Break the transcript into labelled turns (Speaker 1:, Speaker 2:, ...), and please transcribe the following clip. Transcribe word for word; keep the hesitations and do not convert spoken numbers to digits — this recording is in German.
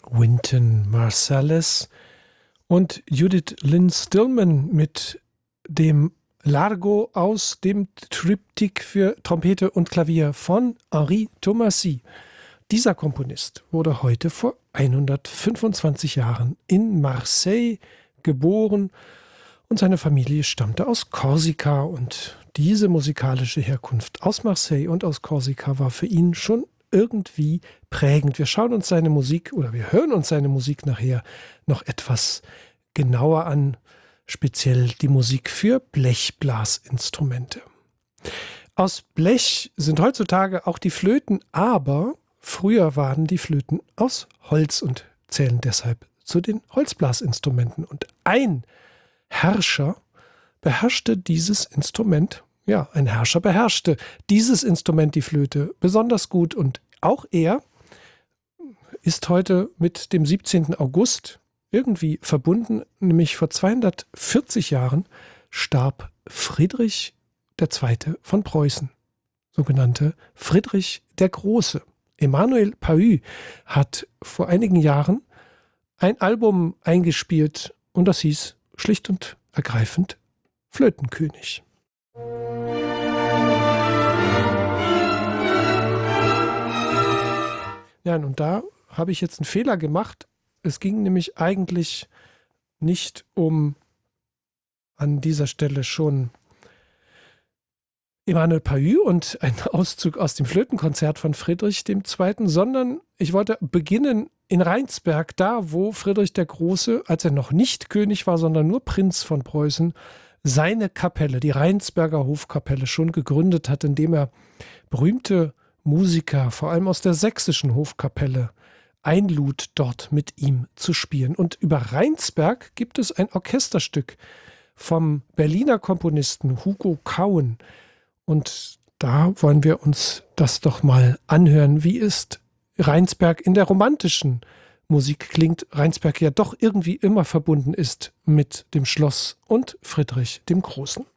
Speaker 1: Wynton Marsalis und Judith Lynn Stillman mit dem Largo aus dem Triptych für Trompete und Klavier von Henri Thomasy. Dieser Komponist wurde heute vor hundertfünfundzwanzig Jahren in Marseille geboren und seine Familie stammte aus Korsika. Und diese musikalische Herkunft aus Marseille und aus Korsika war für ihn schon irgendwie prägend. Wir schauen uns seine Musik oder wir hören uns seine Musik nachher noch etwas genauer an, speziell die Musik für Blechblasinstrumente. Aus Blech sind heutzutage auch die Flöten, aber früher waren die Flöten aus Holz und zählen deshalb zu den Holzblasinstrumenten. Und ein Herrscher beherrschte dieses Instrument, ja, ein Herrscher beherrschte dieses Instrument, die Flöte, besonders gut. Und auch er ist heute mit dem siebzehnten August irgendwie verbunden, nämlich vor zweihundertvierzig Jahren starb Friedrich der Zweite von Preußen, sogenannte Friedrich der Große. Emanuel Pahud hat vor einigen Jahren ein Album eingespielt und das hieß schlicht und ergreifend Flötenkönig. Ja, und da habe ich jetzt einen Fehler gemacht. Es ging nämlich eigentlich nicht um an dieser Stelle schon Emanuel Pahud und ein Auszug aus dem Flötenkonzert von Friedrich der Zweite, sondern ich wollte beginnen in Rheinsberg, da wo Friedrich der Große, als er noch nicht König war, sondern nur Prinz von Preußen, seine Kapelle, die Rheinsberger Hofkapelle, schon gegründet hat, indem er berühmte Musiker, vor allem aus der sächsischen Hofkapelle, einlud, dort mit ihm zu spielen. Und über Rheinsberg gibt es ein Orchesterstück vom Berliner Komponisten Hugo Kauen. Und da wollen wir uns das doch mal anhören. Wie ist Rheinsberg in der romantischen Musik klingt? Rheinsberg ja doch irgendwie immer verbunden ist mit dem Schloss und Friedrich dem Großen.